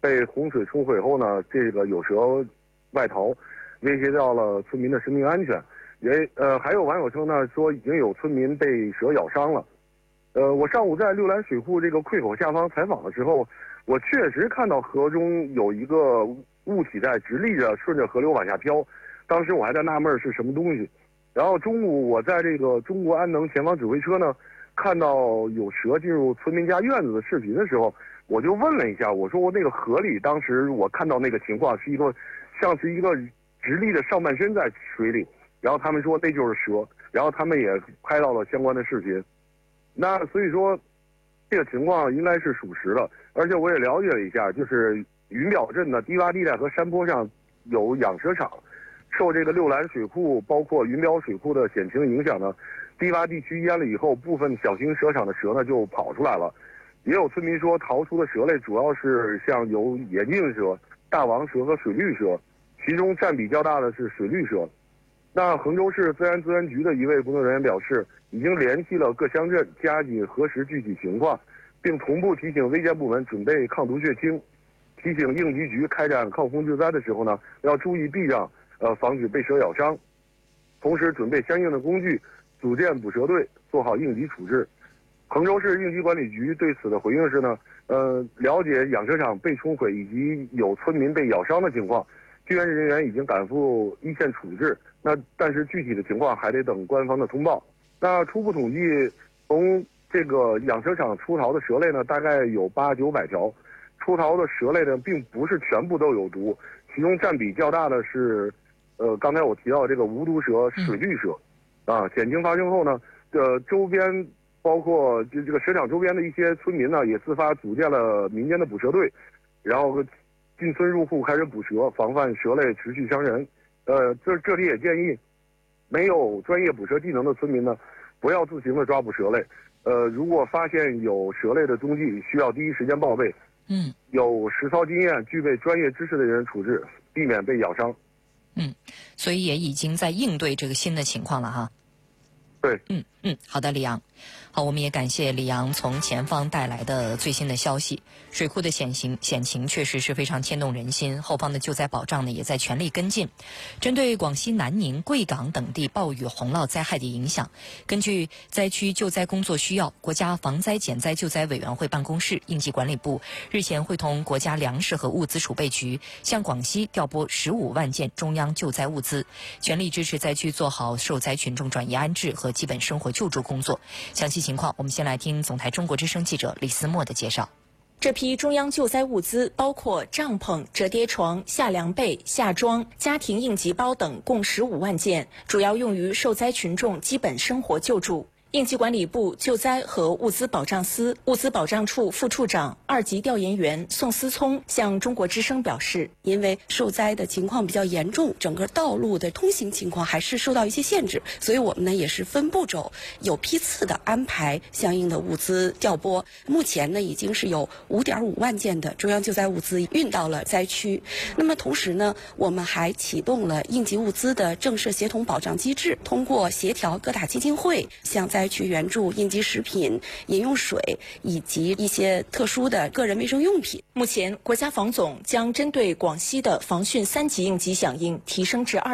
被洪水冲毁后呢，这个有蛇外逃，威胁到了村民的生命安全。还有网友称呢，说已经有村民被蛇咬伤了。我上午在六兰水库这个溃口下方采访的时候，我确实看到河中有一个物体在直立着顺着河流往下飘，当时我还在纳闷是什么东西。然后中午我在这个中国安能前方指挥车呢，看到有蛇进入村民家院子的视频的时候，我就问了一下，我说我那个河里当时我看到那个情况是像是一个直立的上半身在水里，然后他们说那就是蛇，然后他们也拍到了相关的视频。那所以说这个情况应该是属实的，而且我也了解了一下，就是云表镇的低洼地带和山坡上有养蛇场，受这个六兰水库包括云表水库的险情影响呢，低洼地区淹了以后，部分小型蛇场的蛇呢就跑出来了。也有村民说，逃出的蛇类主要是像有眼镜蛇、大王蛇和水绿蛇，其中占比较大的是水绿蛇。那衡州市自然资源局的一位工作人员表示，已经联系了各乡镇，加紧核实具体情况，并同步提醒危险部门准备抗毒血清，提醒应急局开展抗洪救灾的时候呢，要注意避让，防止被蛇咬伤，同时准备相应的工具，组建捕蛇队，做好应急处置。衡州市应急管理局对此的回应是呢，了解养蛇场被冲毁以及有村民被咬伤的情况，救援人员已经赶赴一线处置。但是具体的情况还得等官方的通报。那初步统计，从这个养蛇场出逃的蛇类呢，大概有800-900条。出逃的蛇类呢，并不是全部都有毒，其中占比较大的是，刚才我提到这个无毒蛇、水绿蛇。险情发生后呢，周边包括这个蛇场周边的一些村民呢，也自发组建了民间的捕蛇队，然后进村入户开始捕蛇，防范蛇类持续伤人。这里也建议，没有专业捕蛇技能的村民呢，不要自行的抓捕蛇类。如果发现有蛇类的踪迹，需要第一时间报备。有实操经验、具备专业知识的人处置，避免被咬伤。 所以也已经在应对这个新的情况了哈。 对， 好的，李阳。好，我们也感谢李阳从前方带来的最新的消息。水库的险情确实是非常牵动人心，后方的救灾保障呢也在全力跟进。针对广西南宁、贵港等地暴雨洪涝灾害的影响，根据灾区救灾工作需要，国家防灾减灾救灾委员会办公室、应急管理部日前会同国家粮食和物资储备局向广西调拨15万件中央救灾物资，全力支持灾区做好受灾群众转移安置和基本生活救助工作。详细情况，我们先来听总台中国之声记者李思墨的介绍。 这批中央救灾物资包括帐篷、折叠床、夏凉被、夏装、家庭应急包等，共15万件，主要用于受灾群众基本生活救助。应急管理部救灾和物资保障司物资保障处副处长、2级调研员宋思聪向中国之声表示， 因为受灾的情况比较严重，整个道路的通行情况还是受到一些限制，所以我们呢也是分步骤、有批次的安排相应的物资调拨。目前呢已经是有5.5万件的中央救灾物资运到了灾区。那么同时呢，我们还启动了应急物资的正式协同保障机制，通过协调各大基金会向灾区援助应急食品、饮用水以及一些特殊的个人卫生用品。 目前，国家防总将针对广西的防汛3级应急响应提升至2